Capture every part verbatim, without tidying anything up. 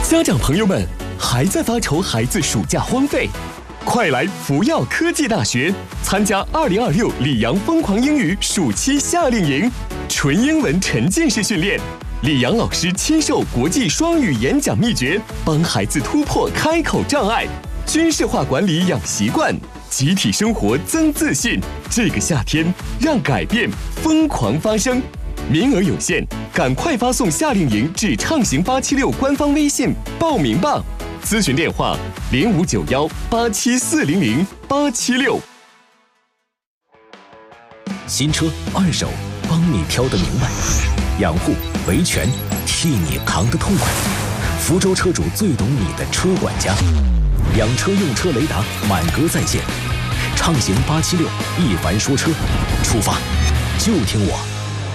家长朋友们，还在发愁孩子暑假荒废？快来福耀科技大学参加二零二六里昂疯狂英语暑期夏令营，纯英文沉浸式训练，里昂老师亲授国际双语演讲秘诀，帮孩子突破开口障碍，军事化管理养习惯，集体生活增自信。这个夏天，让改变疯狂发生。名额有限，赶快发送夏令营至畅行八七六官方微信报名吧。咨询电话零五九幺八七四零零八七六。 新车二手，帮你挑得明白；养护维权，替你扛得痛快。福州车主最懂你的车管家，养车用车雷达满格在线。畅行八七六，一凡说车，出发就听我。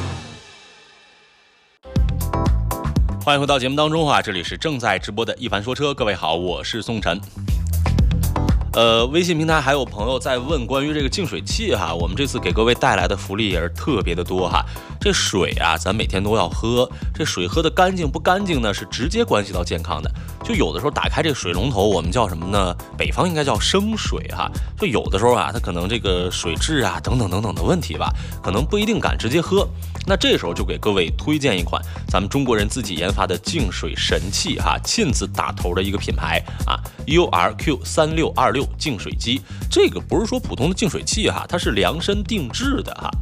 欢迎回到节目当中啊，这里是正在直播的一凡说车，各位好，我是宋晨。呃，微信平台还有朋友在问关于这个净水器哈，我们这次给各位带来的福利也是特别的多哈。这水啊，咱每天都要喝，这水喝的干净不干净呢，是直接关系到健康的。就有的时候打开这水龙头，我们叫什么呢？北方应该叫生水哈。就有的时候啊，它可能这个水质啊等等等等的问题吧，可能不一定敢直接喝。那这时候就给各位推荐一款咱们中国人自己研发的净水神器哈，沁字打头的一个品牌啊 ，U R Q 三六二六净水机。这个不是说普通的净水器哈，它是量身定制的哈。